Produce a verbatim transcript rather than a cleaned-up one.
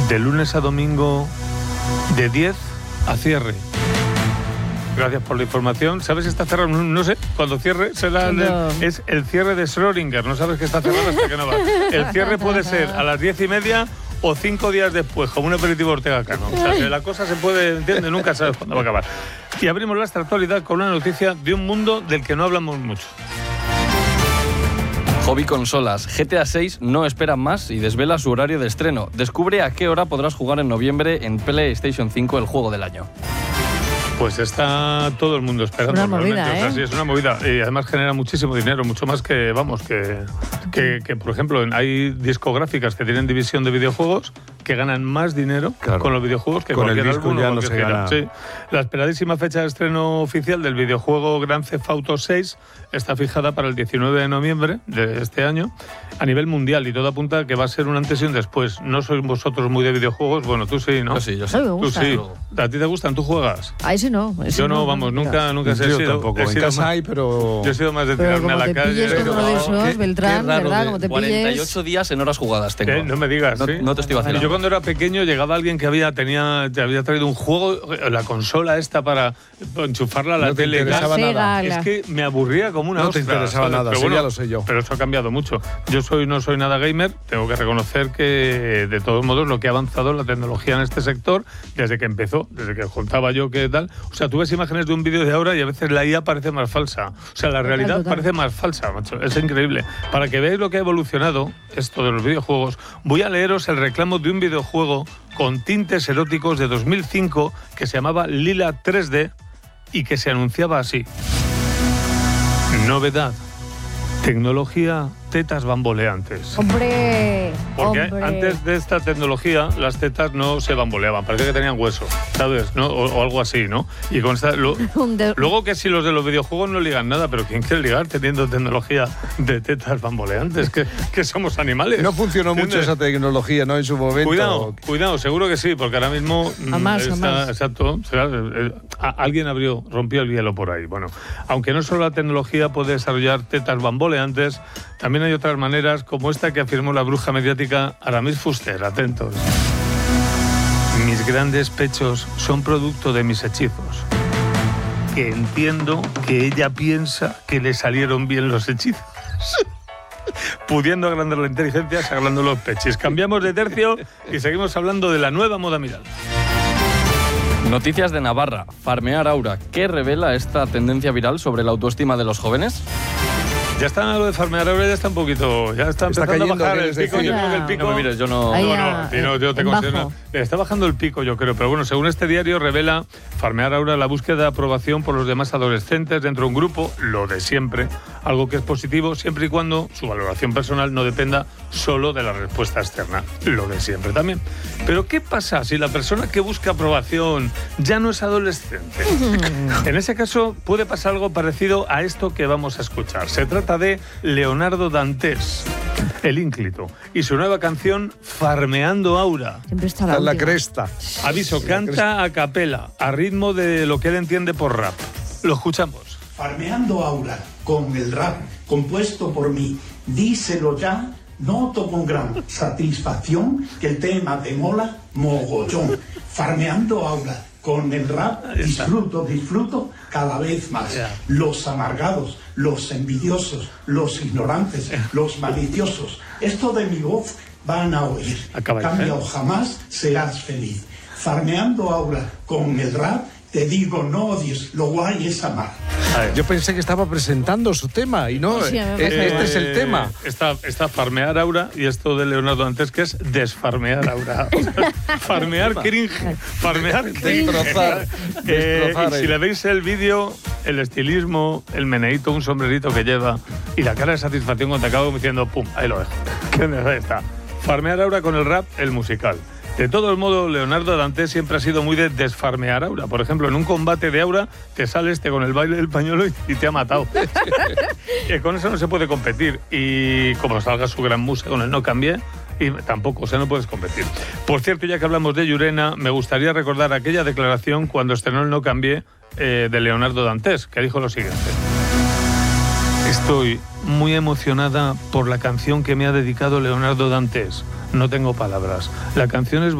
de lunes a domingo de diez a cierre. Gracias por la información. ¿Sabes si está cerrado? No, no sé. Cuando cierre será no. el, es el cierre de Schrödinger. No sabes que está cerrado hasta que no va. El cierre puede ser a las diez y media o cinco días después, como un aperitivo Ortega Cano. O sea, que la cosa se puede, ¿entiendes? Nunca sabes cuándo va a acabar. Y abrimos nuestra actualidad con una noticia de un mundo del que no hablamos mucho. Hobby Consolas. G T A seis no espera más y desvela su horario de estreno. Descubre a qué hora podrás jugar en noviembre en PlayStation cinco el juego del año. Pues está todo el mundo esperando. Una movida, realmente. ¿eh? O sea, sí, es una movida. Y además genera muchísimo dinero, mucho más que, vamos, que, que, que por ejemplo, hay discográficas que tienen división de videojuegos que ganan más dinero claro. con los videojuegos que con cualquier el disco álbum ya o no se gira. gana. Sí. La esperadísima fecha de estreno oficial del videojuego Grand Theft Auto seis está fijada para el diecinueve de noviembre de este año a nivel mundial y todo apunta a que va a ser un antes y un después. No sois vosotros muy de videojuegos, bueno, tú sí, ¿no? Yo sí, yo sí. A mí me Tú gusta. sí. ¿A ti te gustan? ¿Tú juegas? A ese no. Ese Yo no, no, vamos, mira. nunca, nunca se he Yo sido. tampoco. he En sido casa más, hay, pero... Yo he sido más de Pero tirarme a como la te calle. pilles pero- como de esos, qué- Beltrán, qué raro ¿verdad? de Como te cuarenta y pilles... ocho días en horas jugadas tengo. Eh, no me digas, No, ¿sí? no te estoy vacilando. Yo cuando era pequeño llegaba alguien que había tenía te había traído un juego, la consola esta para enchufarla a la No te tele. interesaba La nada. Sega, Es que me aburría como una No te ostra, interesaba ¿sabes? nada, Pero sí, bueno, ya lo sé yo. Pero eso ha cambiado mucho. Yo soy no soy nada gamer, tengo que reconocer que de todos modos lo que ha avanzado la tecnología en este sector desde que empezó, desde que contaba yo que tal. O sea, tú ves imágenes de un vídeo de ahora y a veces la I A parece más falsa. O sea, la realidad total. parece más falsa, macho. Es increíble. Para que veáis lo que ha evolucionado esto de los videojuegos, voy a leeros el reclamo de un videojuego con tintes eróticos de dos mil cinco que se llamaba Lila tres D y que se anunciaba así. Novedad. Tecnología tetas bamboleantes. ¡Hombre! Porque hombre. antes de esta tecnología las tetas no se bamboleaban, parecía que tenían hueso, ¿sabes? ¿No? O, o algo así, ¿no? Y con esta, lo, Un de- luego que si los de los videojuegos no ligan nada, pero ¿quién quiere ligar teniendo tecnología de tetas bamboleantes? Que, que somos animales. No funcionó mucho ¿Entiendes? esa tecnología, ¿no? En su momento. Cuidado, cuidado, seguro que sí, porque ahora mismo mm, Jamás, está, jamás. exacto, será, eh, a- alguien abrió, rompió el hielo por ahí. Bueno, aunque no solo la tecnología puede desarrollar tetas bamboleantes, también hay otras maneras como esta que afirmó la bruja mediática Aramis Fuster. Atentos. Mis grandes pechos son producto de mis hechizos. Que entiendo que ella piensa que le salieron bien los hechizos. Pudiendo agrandar la inteligencia, sagrando los pechis. Cambiamos de tercio y seguimos hablando de la nueva moda miral. Noticias de Navarra. Farmear Aura. ¿Qué revela esta tendencia viral sobre la autoestima de los jóvenes? Ya está lo de farmear ahora, ya está un poquito, ya está Está empezando cayendo, a bajar el ¿quieres pico. decir? Yo creo que el pico. No me mires, yo no... Ahí No, a- no, Tino, yo te en considero. bajo. Está bajando el pico, yo creo, pero bueno, según este diario revela Farmear Aura la búsqueda de aprobación por los demás adolescentes dentro de un grupo, lo de siempre, algo que es positivo siempre y cuando su valoración personal no dependa solo de la respuesta externa, lo de siempre también. Pero ¿qué pasa si la persona que busca aprobación ya no es adolescente? En ese caso puede pasar algo parecido a esto que vamos a escuchar. Se trata de Leonardo Dantes, el ínclito, y su nueva canción Farmeando Aura. Siempre está la Está en la última. cresta. Aviso, canta a capela, a ritmo de lo que él entiende por rap. Lo escuchamos. Farmeando Aura con el rap compuesto por mí, díselo ya, noto con gran satisfacción que el tema te mola mogollón. Farmeando Aura con el rap, disfruto, disfruto cada vez más. Ya. Los amargados, los envidiosos, los ignorantes, los maliciosos, esto de mi voz van a oír. Acaba ya, Cambia ¿eh? o jamás serás feliz. Farmeando Aura con el rap, te digo, no odies, lo guay es amar. A ver. Yo pensé que estaba presentando su tema y no, Sí, me eh, pasa este igual. es el tema. Está, está farmear Aura y esto de Leonardo Dantes que es desfarmear Aura. O sea, farmear cringe. Farmear cringe. Destrozar, Eh, destrozar y si el- le veis el vídeo, el estilismo, el meneíto, un sombrerito que lleva y la cara de satisfacción cuando te acabo diciendo pum, ahí lo dejo. Que ahí está. Farmear Aura con el rap, el musical. De todo el modo, Leonardo Dantes siempre ha sido muy de desfarmear Aura. Por ejemplo, en un combate de Aura te sale este con el baile del pañuelo y, y te ha matado. Que con eso no se puede competir. Y como salga su gran música con el No Cambié, y tampoco, o sea, no puedes competir. Por cierto, ya que hablamos de Llurena, me gustaría recordar aquella declaración cuando estrenó el No Cambié eh, de Leonardo Dantes, que dijo lo siguiente. Estoy muy emocionada por la canción que me ha dedicado Leonardo Dantes. No tengo palabras. La canción es